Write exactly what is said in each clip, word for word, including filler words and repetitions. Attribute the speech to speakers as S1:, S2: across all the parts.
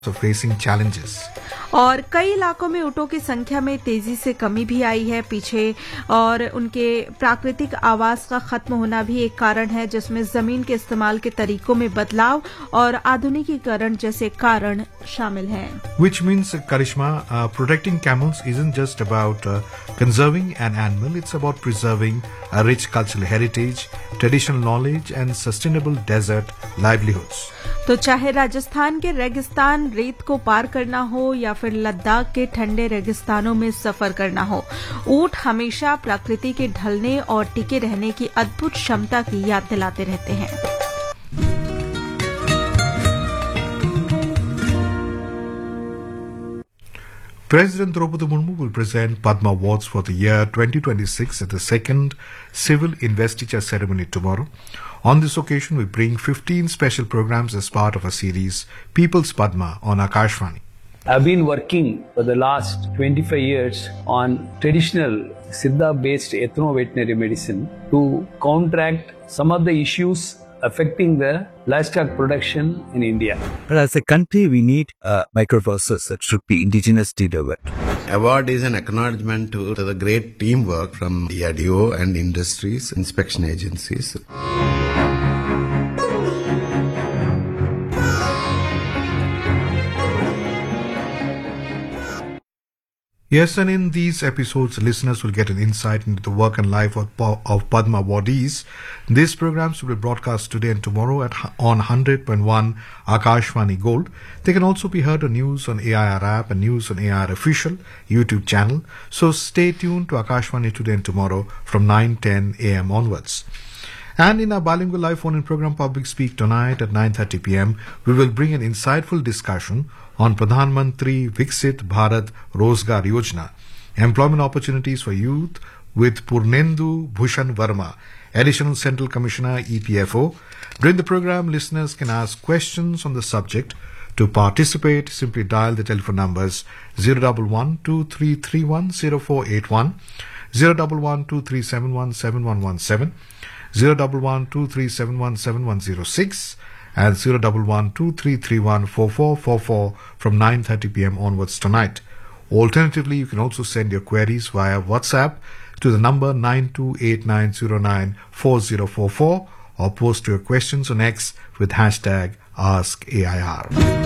S1: of facing challenges.
S2: और कई इलाकों में ऊँटों की संख्या में तेजी से कमी भी आई है पीछे, और उनके प्राकृतिक आवास का खत्म होना भी एक कारण है, जिसमें जमीन के इस्तेमाल के तरीकों में बदलाव और आधुनिकीकरण जैसे कारण शामिल हैं.
S1: Which means, uh, Karishma, uh, protecting camels isn't just about uh, conserving an animal, it's about preserving a rich cultural heritage, traditional knowledge and sustainable desert livelihoods.
S2: तो चाहे राजस्थान के रेगिस्तान रेत को पार करना हो या फिर लद्दाख के ठंडे रेगिस्तानों में सफर करना हो, ऊंट हमेशा प्रकृति के ढलने और टिके रहने की अद्भुत क्षमता की याद दिलाते रहते हैं.
S1: President Draupadi Murmu will present Padma Awards for the year twenty twenty-six at the second civil investiture ceremony tomorrow. On this occasion, we bring fifteen special programs as part of a series, People's Padma, on Akashvani.
S3: I've been working for the last twenty-five years on traditional Siddha-based ethno-veterinary medicine to counteract some of the issues affecting the livestock production in India.
S4: But as a country, we need uh, microprocessors that should be indigenously developed.
S5: Award is an acknowledgement to, to the great teamwork from D R D O and industries, inspection agencies.
S1: Yes, and in these episodes, listeners will get an insight into the work and life of, of Padma awardees. These programs will be broadcast today and tomorrow at on one hundred point one Akashvani Gold. They can also be heard on News on A I R app and News on A I R official YouTube channel. So stay tuned to Akashvani today and tomorrow from nine ten a m onwards. And in our bilingual live phone-in program Public Speak tonight at nine thirty p m, we will bring an insightful discussion on Pradhan Mantri Viksit Bharat Rozgar Yojana, employment opportunities for youth, with Purnendu Bhushan Verma, Additional Central Commissioner E P F O. During the program, listeners can ask questions on the subject. To participate, simply dial the telephone numbers zero one one two three three one zero four eight one, zero one one two three seven one seven one one seven, zero one one two three seven one seven one zero six and zero one one two three three one four four four four from nine thirty p m onwards tonight. Alternatively, you can also send your queries via WhatsApp to the number nine two eight nine zero nine four zero four four or post your questions on X with hashtag Ask A I R.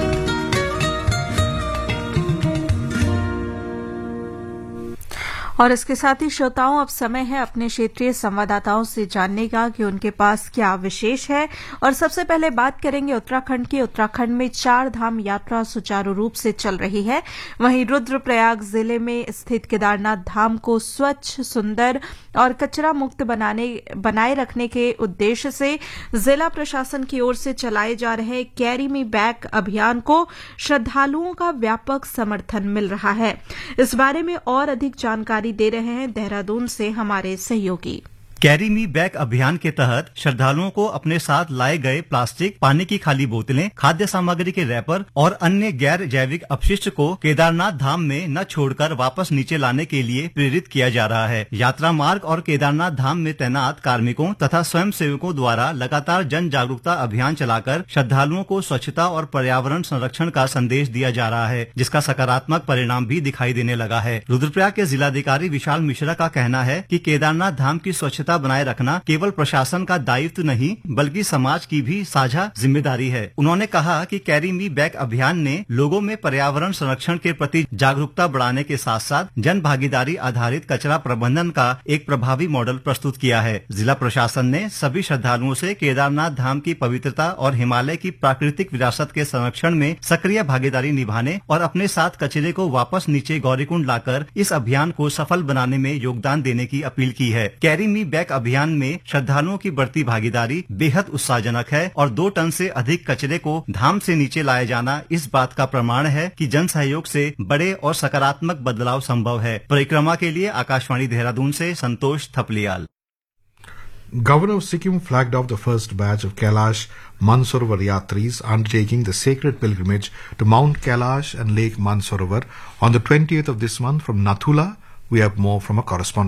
S2: और इसके साथ ही श्रोताओं, अब समय है अपने क्षेत्रीय संवाददाताओं से जानने का कि उनके पास क्या विशेष है. और सबसे पहले बात करेंगे उत्तराखंड की. उत्तराखंड में चार धाम यात्रा सुचारू रूप से चल रही है. वहीं रुद्रप्रयाग जिले में स्थित केदारनाथ धाम को स्वच्छ, सुंदर और कचरा मुक्त बनाने बनाए रखने के उद्देश्य से जिला प्रशासन की ओर से चलाए जा रहे कैरी मी बैक अभियान को श्रद्धालुओं का व्यापक समर्थन मिल रहा है. इस बारे में और अधिक जानकारी दे रहे हैं देहरादून से हमारे सहयोगी.
S6: कैरी मी बैक अभियान के तहत श्रद्धालुओं को अपने साथ लाए गए प्लास्टिक, पानी की खाली बोतलें, खाद्य सामग्री के रैपर और अन्य गैर जैविक अपशिष्ट को केदारनाथ धाम में न छोड़कर वापस नीचे लाने के लिए प्रेरित किया जा रहा है. यात्रा मार्ग और केदारनाथ धाम में तैनात कार्मिकों तथा स्वयं सेवकों द्वारा लगातार जन जागरूकता अभियान चलाकर श्रद्धालुओं को स्वच्छता और पर्यावरण संरक्षण का संदेश दिया जा रहा है, जिसका सकारात्मक परिणाम भी दिखाई देने लगा है. रुद्रप्रयाग के जिलाधिकारी विशाल मिश्रा का कहना है कि केदारनाथ धाम की स्वच्छता बनाए रखना केवल प्रशासन का दायित्व नहीं बल्कि समाज की भी साझा जिम्मेदारी है. उन्होंने कहा कि कैरी मी बैक अभियान ने लोगों में पर्यावरण संरक्षण के प्रति जागरूकता बढ़ाने के साथ साथ जन भागीदारी आधारित कचरा प्रबंधन का एक प्रभावी मॉडल प्रस्तुत किया है. जिला प्रशासन ने सभी श्रद्धालुओं से केदारनाथ धाम की पवित्रता और हिमालय की प्राकृतिक विरासत के संरक्षण में सक्रिय भागीदारी निभाने और अपने साथ कचरे को वापस नीचे गौरीकुंड लाकर इस अभियान को सफल बनाने में योगदान देने की अपील की है. कैरी मी बैक अभियान में श्रद्धालुओं की बढ़ती भागीदारी बेहद उत्साहजनक है और दो टन से अधिक कचरे को धाम से नीचे लाया जाना इस बात का प्रमाण है कि जन सहयोग से बड़े और सकारात्मक बदलाव संभव है. परिक्रमा के लिए आकाशवाणी देहरादून से संतोष Thapliyal.
S1: Governor of Sikkim flagged off the first batch of Kailash Mansarovar Yatris undertaking the sacred pilgrimage to Mount Kailash and Lake Mansarovar on the twentieth of this month from Nathula. We have more from a correspondent.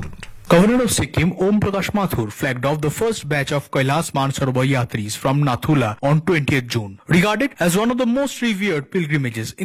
S7: Governor of Sikkim, Om Prakash Mathur, flagged off the first batch of Kailas Mansarovar Yatris from Nathula on twentieth June, regarded as one of the most revered pilgrimages in